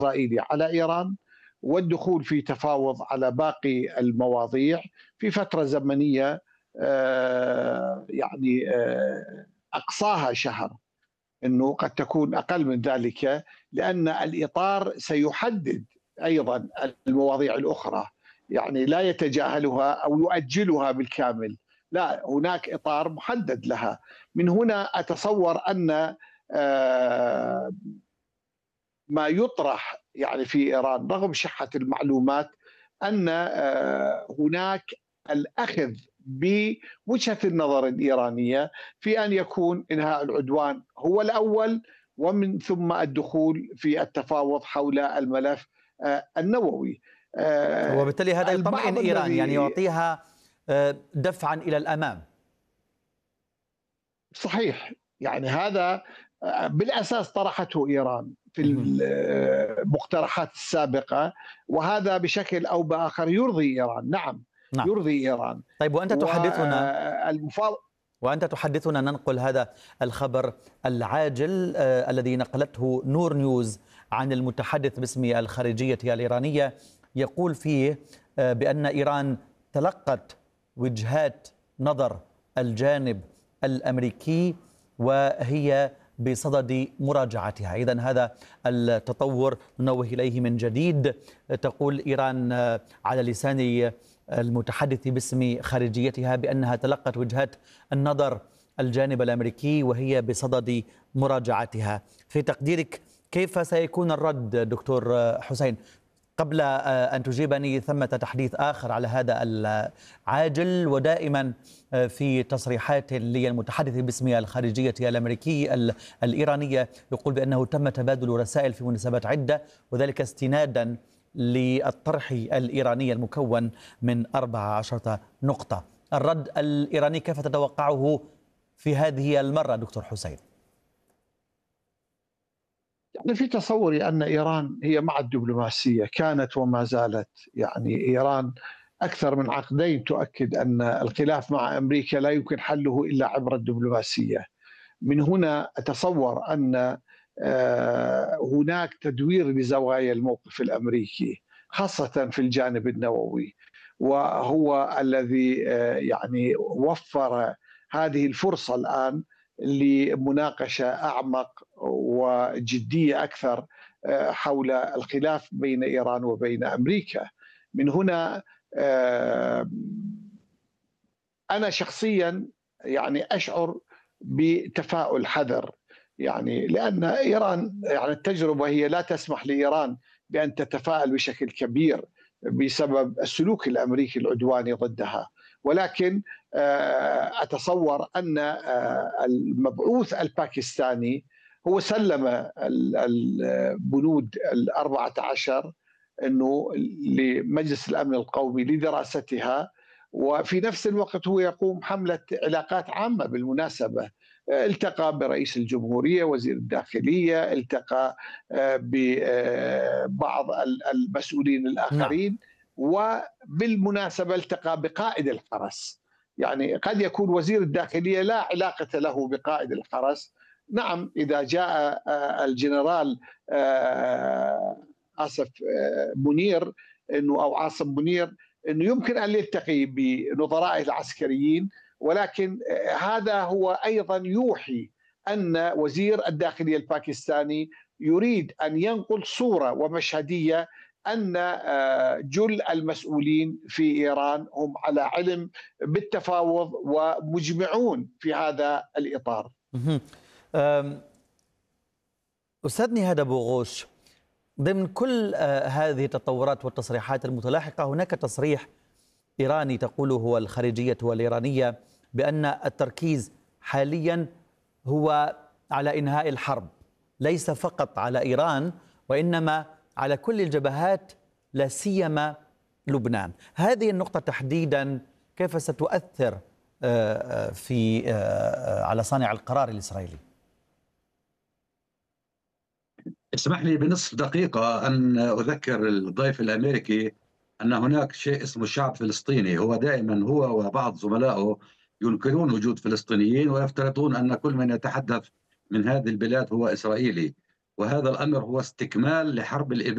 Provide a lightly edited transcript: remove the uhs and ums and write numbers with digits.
الإسرائيلي على إيران والدخول في تفاوض على باقي المواضيع في فترة زمنية يعني أقصاها شهر، أنه قد تكون أقل من ذلك، لأن الإطار سيحدد أيضا المواضيع الأخرى، يعني لا يتجاهلها أو يؤجلها بالكامل، لا، هناك إطار محدد لها. من هنا أتصور أن ما يطرح يعني في إيران رغم شحة المعلومات أن هناك الأخذ بوجهة النظر الإيرانية في أن يكون إنهاء العدوان هو الأول، ومن ثم الدخول في التفاوض حول الملف النووي. وبالتالي هذا يطمئن البعض إيران، يعني الذي يعطيها دفعا إلى الأمام. صحيح، يعني هذا بالأساس طرحته إيران في المقترحات السابقة، وهذا بشكل أو بآخر يرضي إيران. نعم، نعم. يرضي إيران. طيب، وأنت تحدثنا ننقل هذا الخبر العاجل الذي نقلته نور نيوز عن المتحدث باسم الخارجية الإيرانية، يقول فيه بأن إيران تلقت وجهات نظر الجانب الأمريكي وهي بصدد مراجعتها. إذن هذا التطور ننوه إليه من جديد. تقول إيران على لسان المتحدث باسم خارجيتها بأنها تلقت وجهات النظر الجانب الأمريكي وهي بصدد مراجعتها. في تقديرك كيف سيكون الرد دكتور حسين؟ قبل أن تجيبني، ثمة تحديث آخر على هذا العاجل، ودائما في تصريحات للمتحدث باسم الخارجية الأمريكي الإيرانية يقول بأنه تم تبادل رسائل في مناسبات عدة، وذلك استنادا للطرح الإيراني المكون من 14 نقطة. الرد الإيراني كيف تتوقعه في هذه المرة دكتور حسين؟ يعني في تصوري أن إيران هي مع الدبلوماسية كانت وما زالت، يعني إيران أكثر من عقدين تؤكد أن الخلاف مع أمريكا لا يمكن حله إلا عبر الدبلوماسية. من هنا أتصور أن هناك تدوير لزوايا الموقف الأمريكي خاصة في الجانب النووي، وهو الذي يعني وفر هذه الفرصة الآن لمناقشة أعمق وجدية أكثر حول الخلاف بين إيران وبين أمريكا. من هنا أنا شخصيا يعني أشعر بتفاؤل حذر، يعني لأن إيران يعني التجربة هي لا تسمح لإيران بأن تتفاءل بشكل كبير بسبب السلوك الأمريكي العدواني ضدها، ولكن أتصور أن المبعوث الباكستاني هو سلم البنود 14 أنه لمجلس الأمن القومي لدراستها، وفي نفس الوقت هو يقوم حملة علاقات عامة. بالمناسبة التقى برئيس الجمهورية، وزير الداخلية، التقى ببعض المسؤولين الآخرين، وبالمناسبة التقى بقائد الحرس. يعني قد يكون وزير الداخلية لا علاقة له بقائد الحرس. نعم، إذا جاء الجنرال منير أو عاصم منير أنه يمكن أن يلتقي بنظرائه العسكريين، ولكن هذا هو أيضا يوحي أن وزير الداخلية الباكستاني يريد أن ينقل صورة ومشهدية أن جل المسؤولين في إيران هم على علم بالتفاوض ومجمعون في هذا الإطار. أستاذ نهاد أبو غوش، ضمن كل هذه التطورات والتصريحات المتلاحقة هناك تصريح إيراني تقوله الخارجية الإيرانية بأن التركيز حاليا هو على إنهاء الحرب، ليس فقط على إيران وإنما على كل الجبهات، لا سيما لبنان. هذه النقطة تحديدا كيف ستؤثر على صانع القرار الإسرائيلي؟ اسمح لي بنصف دقيقة أن أذكر الضيف الأمريكي أن هناك شيء اسمه الشعب الفلسطيني. هو دائما هو وبعض زملائه ينكرون وجود فلسطينيين ويفترضون أن كل من يتحدث من هذه البلاد هو إسرائيلي، وهذا الأمر هو استكمال لحرب الإبادة